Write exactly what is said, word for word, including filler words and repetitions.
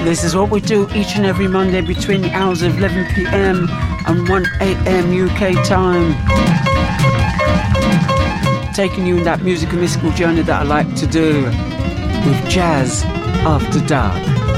This is what we do each and every Monday between the hours of eleven p.m. and one a.m. U K time. Taking you in that musical mystical journey that I like to do with Jazz After Dark.